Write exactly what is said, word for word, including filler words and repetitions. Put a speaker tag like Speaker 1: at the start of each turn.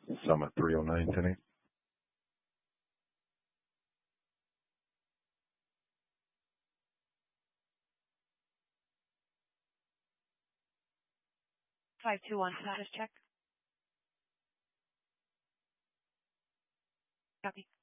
Speaker 1: Summit three oh nine, ten eight.
Speaker 2: five two one, status check. Copy.